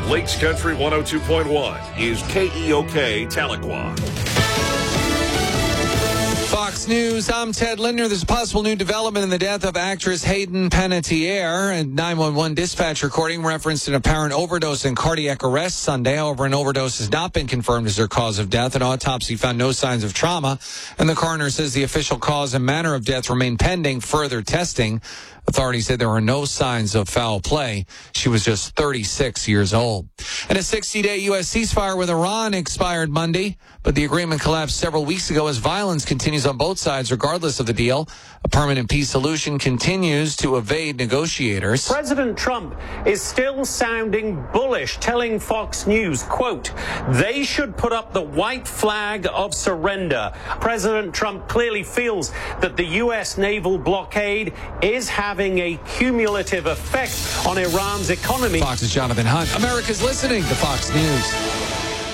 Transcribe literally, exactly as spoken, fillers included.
Lakes Country one oh two point one is K E O K Tahlequah. Fox News, I'm Ted Lindner. There's a possible new development in the death of actress Hayden Panettiere. A nine one one dispatch recording referenced an apparent overdose and cardiac arrest Sunday. However, an overdose has not been confirmed as her cause of death. An autopsy found no signs of trauma, and the coroner says the official cause and manner of death remain pending further testing. Authorities said there were no signs of foul play. She was just thirty-six years old. And a sixty-day U S ceasefire with Iran expired Monday, but the agreement collapsed several weeks ago as violence continues on both sides regardless of the deal. A permanent peace solution continues to evade negotiators. President Trump is still sounding bullish, telling Fox News, quote, they should put up the white flag of surrender. President Trump clearly feels that the U S naval blockade is having having a cumulative effect on Iran's economy. Fox's Jonathan Hunt. America's listening to Fox News.